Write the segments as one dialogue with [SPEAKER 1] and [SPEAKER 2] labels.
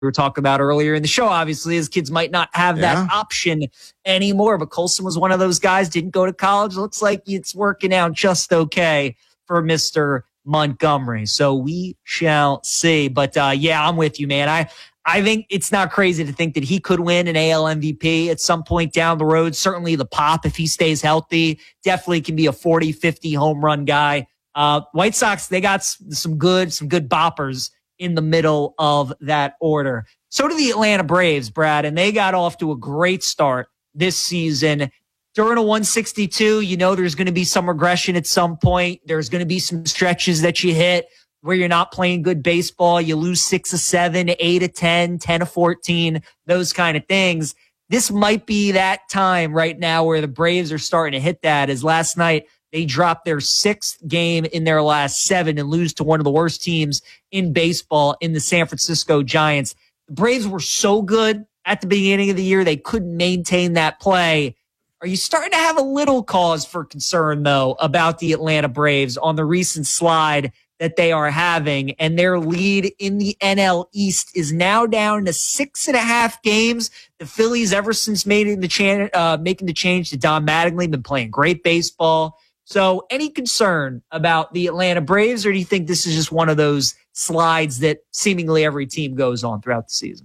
[SPEAKER 1] were talking about earlier in the show. Obviously, his kids might not have that option anymore, but Colson was one of those guys, didn't go to college. Looks like it's working out just okay for Mr. Montgomery. So we shall see. But yeah, I'm with you, man. I think it's not crazy to think that he could win an AL MVP at some point down the road. Certainly the pop, if he stays healthy, definitely can be a 40, 50 home run guy. White Sox, they got some good boppers in the middle of that order. So do the Atlanta Braves, Brad, and they got off to a great start this season. During a 162, you know there's going to be some regression at some point. There's going to be some stretches that you hit where you're not playing good baseball. You lose 6 of 7, 8 of 10, 10 of 14, those kind of things. This might be that time right now where the Braves are starting to hit that, as last night they dropped their 6th game in their last 7 and lose to one of the worst teams in baseball in the San Francisco Giants. The Braves were so good at the beginning of the year, they couldn't maintain that play. Are you starting to have a little cause for concern, though, about the Atlanta Braves on the recent slide that they are having, and their lead in the NL East is now down to 6.5 games. The Phillies, ever since making the change to Don Mattingly, been playing great baseball. So any concern about the Atlanta Braves, or do you think this is just one of those slides that seemingly every team goes on throughout the season?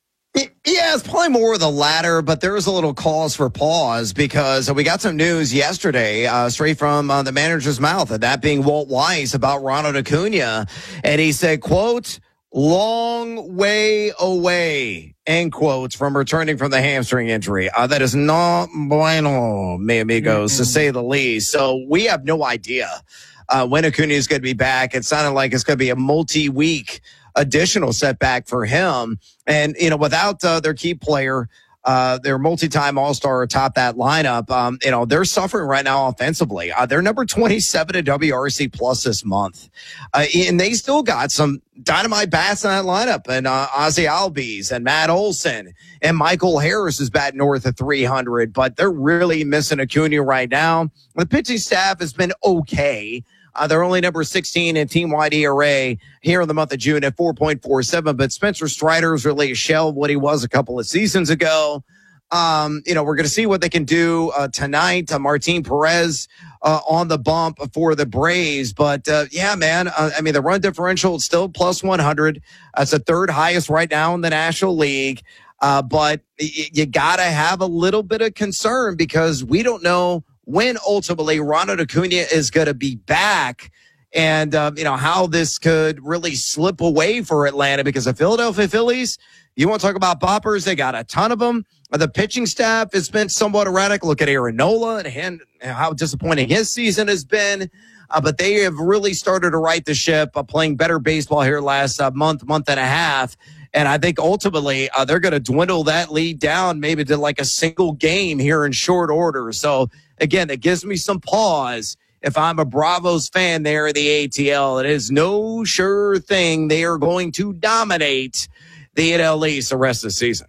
[SPEAKER 2] Yeah, it's probably more of the latter, but there is a little cause for pause because we got some news yesterday straight from the manager's mouth, and that being Walt Weiss, about Ronald Acuna. And he said, quote, long way away, end quotes, from returning from the hamstring injury. That is not bueno, mi amigos, to say the least. So we have no idea when Acuna is going to be back. It sounded like it's going to be a multi-week additional setback for him. And, you know, without their key player, their multi-time all-star atop that lineup, you know, they're suffering right now offensively. They're number 27 at WRC plus this month. And they still got some dynamite bats in that lineup, and Ozzy Albies and Matt Olson and Michael Harris is batting north of 300, but they're really missing Acuna right now. The pitching staff has been okay. They're only number 16 in team-wide ERA here in the month of June at 4.47. But Spencer Strider is really a shell of what he was a couple of seasons ago. You know, we're going to see what they can do tonight. Martin Perez on the bump for the Braves. But, yeah, man, I mean, the run differential is still plus 100. It's the third highest right now in the National League. But you got to have a little bit of concern because we don't know when ultimately Ronald Acuna is going to be back, and you know, how this could really slip away for Atlanta, because the Philadelphia Phillies, you want to talk about boppers, they got a ton of them. The pitching staff has been somewhat erratic. Look at Aaron Nola and how disappointing his season has been. But they have really started to right the ship, playing better baseball here last month and a half. And I think ultimately they're going to dwindle that lead down maybe to like a single game here in short order. So, again, it gives me some pause if I'm a Bravos fan there at the ATL. It is no sure thing they are going to dominate the NL East the rest of the season.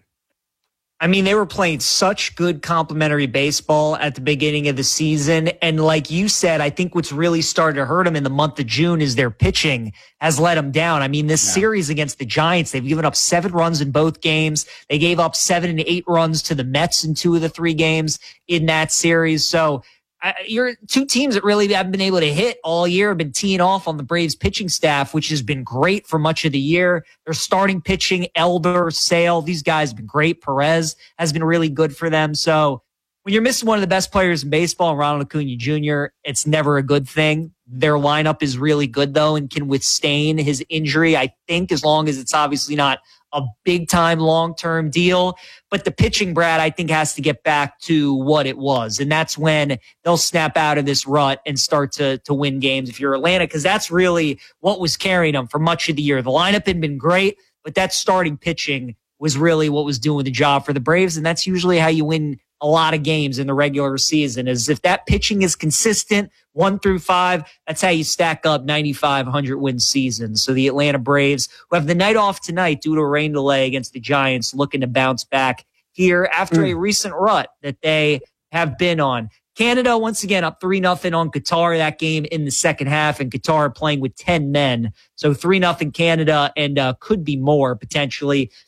[SPEAKER 1] I mean, they were playing such good complimentary baseball at the beginning of the season. And like you said, I think what's really started to hurt them in the month of June is their pitching has let them down. I mean, this series against the Giants, they've given up 7 runs in both games. They gave up 7 and 8 runs to the Mets in 2 of the 3 games in that series. So you're two teams that really haven't been able to hit all year, have been teeing off on the Braves pitching staff, which has been great for much of the year. They're starting pitching, Elder, Sale, these guys have been great. Perez has been really good for them. So when you're missing one of the best players in baseball, Ronald Acuna Jr., it's never a good thing. Their lineup is really good, though, and can withstand his injury, I think, as long as it's obviously not a big-time, long-term deal. But the pitching, Brad, I think has to get back to what it was. And that's when they'll snap out of this rut and start to win games if you're Atlanta, because that's really what was carrying them for much of the year. The lineup had been great, but that starting pitching was really what was doing the job for the Braves. And that's usually how you win a lot of games in the regular season, is if that pitching is consistent 1 through 5, that's how you stack up 95, 100 win seasons. So the Atlanta Braves, who have the night off tonight due to a rain delay against the Giants, looking to bounce back here after a recent rut that they have been on. Canada, once again, up 3-0 on Qatar, that game in the second half, and Qatar playing with 10 men. So 3-0 Canada, and could be more potentially